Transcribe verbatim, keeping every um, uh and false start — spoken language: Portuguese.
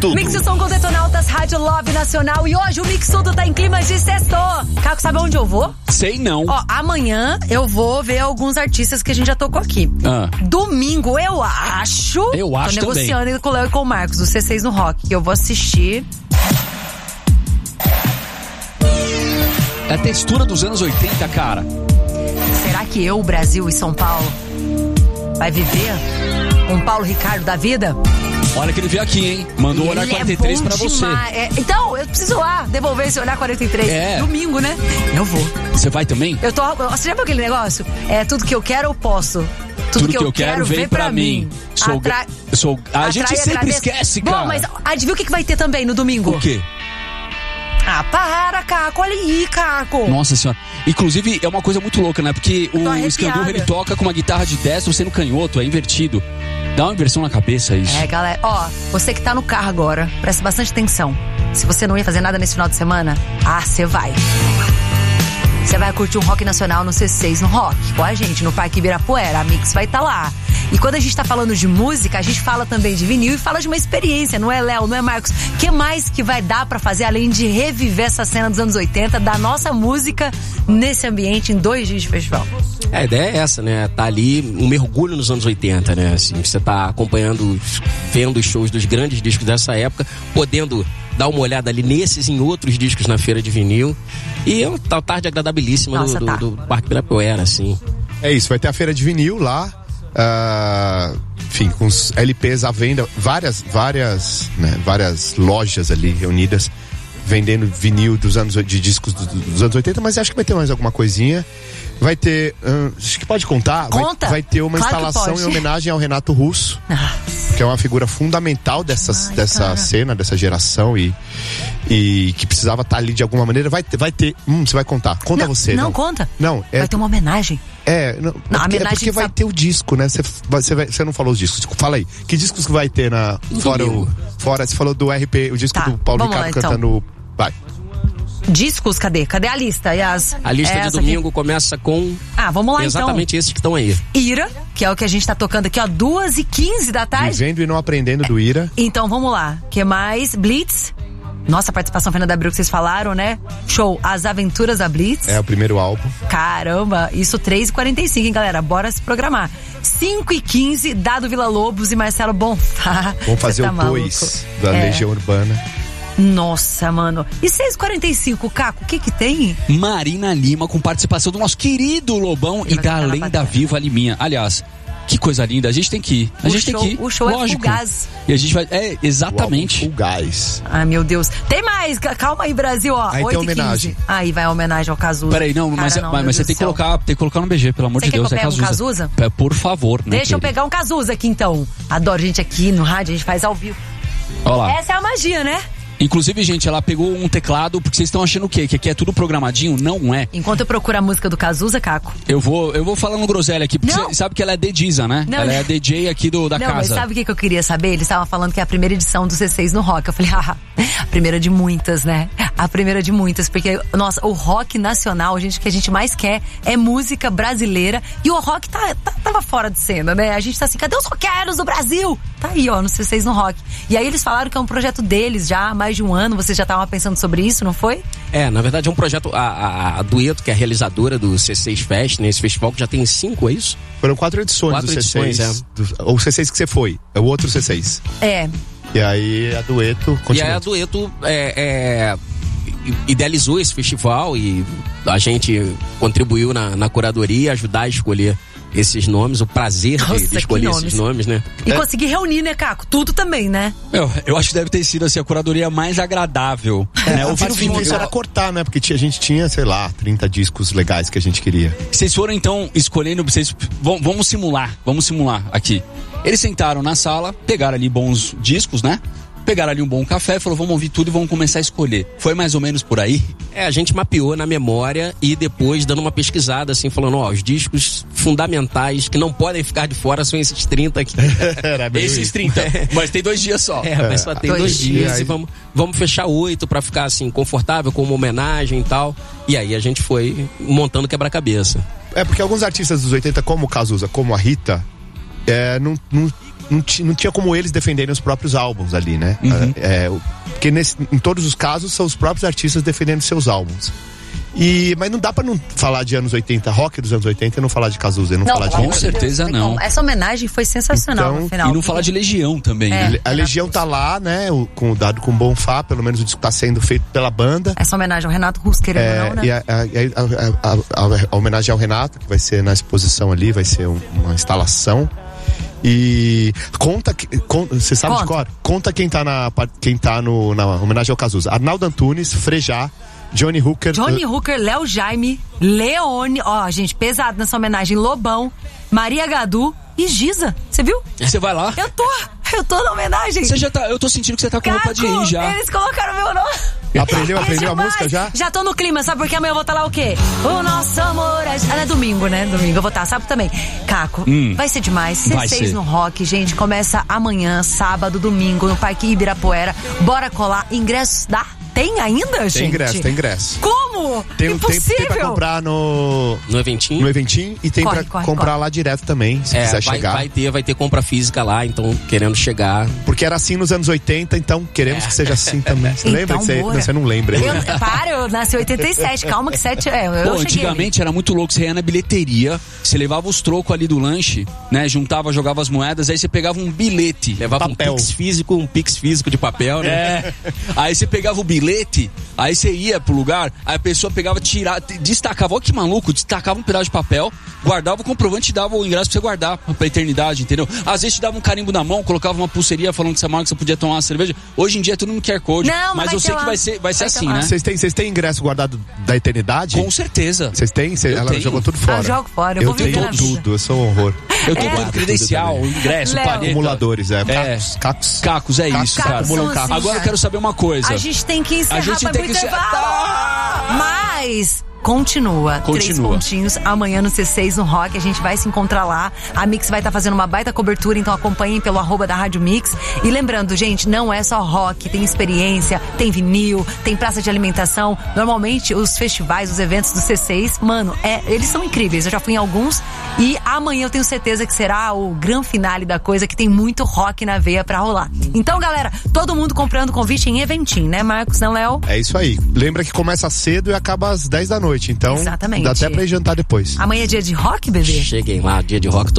tudo. Mix o som com Detonautas, Rádio Love Nacional. E hoje o Mix Tudo tá em clima de sexto. Caco, sabe onde eu vou? Sei não. Ó, amanhã eu vou ver alguns artistas que a gente já tocou aqui. Ah. Domingo, eu acho. Eu acho Tô também. negociando com o Léo e com o Marcos, do C seis no Rock, que eu vou assistir. É a textura dos anos oitenta, cara. Será que eu, Brasil e São Paulo vai viver um Paulo Ricardo da vida? Olha que ele veio aqui, hein? Mandou o Olhar Ele quarenta e é três bom pra você. demais. É, então, eu preciso lá devolver esse Olhar quarenta e três. É. Domingo, né? Eu vou. Você vai também? Eu tô. Você já viu aquele negócio? É tudo que eu quero, eu posso. Tudo, Tudo que eu quero, vem pra mim. Sou, Atra... sou... A gente Atrai, sempre agradeço. esquece, cara. Bom, mas adivinha o que que vai ter também no domingo? O quê? Ah, para, Caco. Olha aí, Caco. Nossa senhora. Inclusive, é uma coisa muito louca, né? Porque o arrepiada. Scandurra, ele toca com uma guitarra de destro sendo canhoto, é invertido. Dá uma inversão na cabeça isso. É, galera. Ó, você que tá no carro agora, presta bastante atenção. Se você não ia fazer nada nesse final de semana, ah, você vai. Você vai curtir um rock nacional no C seis no Rock, com a gente, no Parque Ibirapuera. A Mix vai estar tá lá. E quando a gente tá falando de música, a gente fala também de vinil e fala de uma experiência, não é, Léo? Não é, Marcos? O que mais que vai dar pra fazer, além de reviver essa cena dos anos oitenta, da nossa música nesse ambiente em dois dias de festival? É, a ideia é essa, né? Tá ali um mergulho nos anos oitenta, né? Assim, você tá acompanhando, vendo os shows dos grandes discos dessa época, podendo dar uma olhada ali nesses e em outros discos na feira de vinil. E é uma tarde agradabilíssima. Nossa, do, tá. do, do Parque Ibirapuera, assim. É isso, vai ter a feira de vinil lá. Uh, enfim, com os L Ps à venda, várias, várias, né, várias lojas ali reunidas vendendo vinil dos anos, de discos do, dos anos oitenta, mas acho que vai ter mais alguma coisinha. Vai ter, uh, acho que pode contar. Conta. Vai, vai ter uma Claro instalação em homenagem ao Renato Russo, ah. que é uma figura fundamental dessas, Ai, dessa cara. cena, dessa geração e, e que precisava estar ali de alguma maneira. Vai ter, vai ter, hum, você vai contar. Conta não, você. Não, não conta. Não, é, vai ter uma homenagem. É, não, não, é porque, é porque vai sabe... ter o disco, né? Você, você, vai, você não falou os discos. Fala aí. Que discos que vai ter na. Fora o. Fora, você falou do R P, o disco tá, do Paulo Ricardo lá, então. cantando. Vai. Discos, cadê? Cadê a lista, Yas? A lista é de domingo aqui começa com... Ah, vamos lá exatamente então. esses que estão aí. Ira, que é o que a gente tá tocando aqui, ó, duas e quinze da tarde. Vivendo e não aprendendo do Ira. Então, vamos lá. Que mais? Blitz. Nossa, participação Fernanda Abreu que vocês falaram, né? Show As Aventuras da Blitz. É o primeiro álbum. Caramba, isso três e quarenta e cinco, hein, galera? Bora se programar. cinco e quinze, Dado Villa Lobos e Marcelo Bonfá. Vamos fazer tá o dois da é. Legião Urbana. Nossa, mano. E seis e quarenta e cinco, Caco, o que que tem? Marina Lima, com participação do nosso querido Lobão e da lenda viva Liminha. Aliás, que coisa linda, a gente tem que ir. A o gente show, tem que ir. O show Lógico. é fugaz. E a gente vai. É, exatamente. Fugaz. Ai, meu Deus. Tem mais, calma aí, Brasil, ó. Aí tem homenagem. Aí vai a homenagem ao Cazuza. Peraí, não, Cara, mas, não, mas, mas você tem que, colocar, tem que colocar no B G, pelo amor você de Deus. Você quer que eu é pegue Cazuza. um Cazuza? Por favor, né? Deixa eu pegar um Cazuza aqui, então. Adoro gente aqui no rádio, a gente faz ao vivo. Olha lá. Essa é a magia, né? Inclusive, gente, ela pegou um teclado, porque vocês estão achando o quê? Que aqui é tudo programadinho? Não é. Enquanto eu procuro a música do Cazuza, Caco. Eu vou, eu vou falando groselha aqui, porque não. você sabe que ela é D J, né? Não, ela não. é a D J aqui do, da não, casa. Mas sabe o que, que eu queria saber? Eles estavam falando que é a primeira edição do C seis no Rock. Eu falei, ah, a primeira de muitas, né? A primeira de muitas, porque, nossa, o rock nacional, gente, o que a gente mais quer é música brasileira. E o rock tá, tá, tava fora de cena, né? A gente tá assim, cadê os roqueiros do Brasil? Tá aí, ó, no C seis no Rock. E aí eles falaram que é um projeto deles já há mais de um ano, vocês já estavam pensando sobre isso, não foi? É, na verdade é um projeto, a, a, a Dueto, que é a realizadora do C seis Fest, né? Esse festival que já tem cinco, é isso? Foram quatro edições quatro do edições, C seis. É. Do, ou o C seis que você foi, é o outro C seis. É. E aí a Dueto continua. E aí a Dueto é, é, idealizou esse festival e a gente contribuiu na, na curadoria, ajudar a escolher esses nomes, o prazer de, Nossa, de escolher nomes. esses nomes, né? E É. conseguir reunir, né, Caco? Tudo também, né? Eu, eu acho que deve ter sido assim, a curadoria mais agradável. É, né? o Ouvir mais difícil era cortar, né? Porque tinha, a gente tinha, sei lá, trinta discos legais que a gente queria. Vocês foram então escolhendo, vocês vão, vamos simular, vamos simular aqui. Eles sentaram na sala, pegaram ali bons discos, né? Pegaram ali um bom café, falou, vamos ouvir tudo e vamos começar a escolher. Foi mais ou menos por aí? É, a gente mapeou na memória e depois dando uma pesquisada, assim, falando, ó, os discos fundamentais que não podem ficar de fora são esses trinta aqui. Era bem Esses isso. trinta, mas tem dois dias só. É, mas só tem Dois dois, dias. dias e vamos, vamos fechar oito pra ficar, assim, confortável, com uma homenagem e tal. E aí a gente foi montando quebra-cabeça. É porque alguns artistas dos oitenta, como o Cazuza, como a Rita, é, não, não não, ti, não tinha como eles defenderem os próprios álbuns ali, né? Uhum. É, porque nesse, em todos os casos são os próprios artistas defendendo seus álbuns. E, mas não dá pra não falar de anos oitenta, rock dos anos oitenta, e não falar de Cazuza, e não, não falar de... Com certeza não. Como. Essa homenagem foi sensacional então, no final. E não falar de Legião também, É. né? A Legião tá lá, né, o, com o dado com Bonfá, pelo menos o disco tá sendo feito pela banda. Essa homenagem ao Renato Russo, querendo É, ou não, né? e a, a, a, a, a, a homenagem ao Renato, que vai ser na exposição ali, vai ser um, uma instalação. E conta, conta você sabe Conta. de cor? Conta quem tá, na, quem tá no, na homenagem ao Cazuza. Arnaldo Antunes, Frejá, Johnny Hooker. Johnny Hooker, Léo Jaime, Leone, ó, gente, pesado nessa homenagem, Lobão, Maria Gadu e Giza. Você viu? Você vai lá? Eu tô, eu tô na homenagem. Você já tá, eu tô sentindo que você tá com roupa de ir já. Eles colocaram meu nome. Aprendeu, aprendeu a Demais. música já? Já tô no clima, sabe? Porque amanhã eu vou estar lá o quê? O nosso amor... É... Ah, é domingo, né? Domingo eu vou estar, sabe também. Caco, Hum. vai ser demais. Vai C seis ser. no Rock, gente. Começa amanhã, sábado, domingo, no Parque Ibirapuera. Bora colar. Ingressos dá? Tem ainda, gente? Tem ingresso, tem ingresso. Como? Tem, tem, Impossível. tem pra comprar no, No eventinho? no Eventim e tem Corre, pra corre, comprar corre. lá direto também, se É, quiser vai, chegar. vai ter, vai ter compra física lá, então querendo chegar. Porque era assim nos anos oitenta, então queremos É. que seja assim também. Você Então, lembra? Que você, bora. você não lembra. Eu, para, eu nasci em oitenta e sete. Calma que sete é. Eu Pô, cheguei antigamente era muito louco, você ia na bilheteria, você levava os trocos ali do lanche, né? Juntava, jogava as moedas, aí você pegava um bilhete. Levava Papel. um pix físico, um pix físico de papel, né? É. Aí você pegava o bilhete, aí você ia pro lugar, aí a pessoa pegava, tirava, destacava, olha que maluco, destacava um pedaço de papel, guardava o comprovante e dava o ingresso pra você guardar pra eternidade, entendeu? Às vezes te dava um carimbo na mão, colocava uma pulseirinha falando que você, que você podia tomar uma cerveja. Hoje em dia é tudo no Q R Code. Não, mas mas vai eu sei ter que lá. vai ser, vai ser Vai ter assim, lá. né? Vocês têm, vocês têm ingresso guardado da eternidade? Com certeza. Vocês têm? Cê- Eu ela tenho. jogou tudo fora. Eu jogo fora, eu eu vou viver tenho na vida. tudo, eu sou um horror. Eu tenho É. tudo, credencial, ingresso, Léo. palheta. Acumuladores, é. É. Cacos. Cacos. Cacos, é Cacos, isso, cara. acumulam cacos. Agora eu quero saber uma coisa. A gente tem que encerrar A gente pra tem ir que pro encerrar. intervalo. Mas continua. Três Continua. pontinhos amanhã no C seis no Rock. A gente vai se encontrar lá. A Mix vai estar fazendo uma baita cobertura, então acompanhem pelo arroba da Rádio Mix. E lembrando, gente, não é só rock, tem experiência, tem vinil, tem praça de alimentação. Normalmente os festivais, os eventos do C seis, mano, é, eles são incríveis. Eu já fui em alguns e amanhã eu tenho certeza que será o grande finale da coisa, que tem muito rock na veia pra rolar. Então, galera, todo mundo comprando convite em Eventim, né, Marcos? Não, Léo? É isso aí. Lembra que começa cedo e acaba às dez da noite, então Exatamente. dá até pra ir jantar depois. Amanhã é dia de rock, bebê? Cheguem lá, dia de rock.